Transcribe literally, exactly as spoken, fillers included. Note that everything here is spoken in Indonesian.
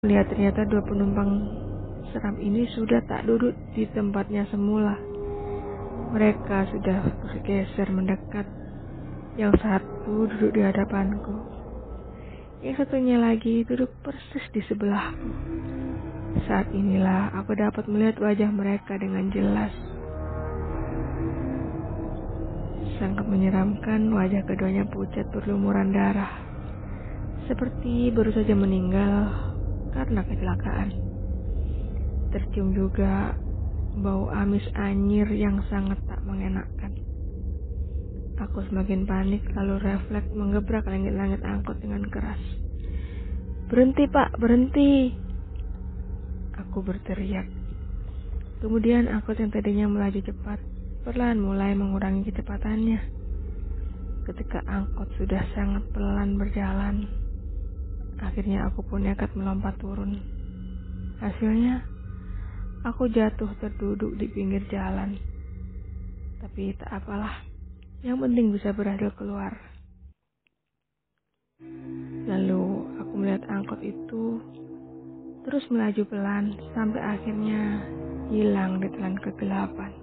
Melihat ternyata dua penumpang seram ini sudah tak duduk di tempatnya semula. Mereka sudah bergeser mendekat. Yang satu duduk di hadapanku. Yang satunya lagi duduk persis di sebelahku. Saat inilah aku dapat melihat wajah mereka dengan jelas. Sangat menyeramkan, wajah keduanya pucat berlumuran darah. Seperti baru saja meninggal karena kecelakaan. Tercium juga bau amis anyir yang sangat tak mengenakkan. Aku semakin panik lalu refleks menggebrak langit-langit angkot dengan keras. "Berhenti pak, berhenti!" Aku berteriak. Kemudian angkot yang tadinya melaju cepat perlahan mulai mengurangi kecepatannya. Ketika angkot sudah sangat pelan berjalan, akhirnya aku pun nekat melompat turun. Hasilnya, aku jatuh terduduk di pinggir jalan. Tapi tak apalah, yang penting bisa berhasil keluar. Lalu aku melihat angkot itu terus melaju pelan sampai akhirnya hilang di telan kegelapan.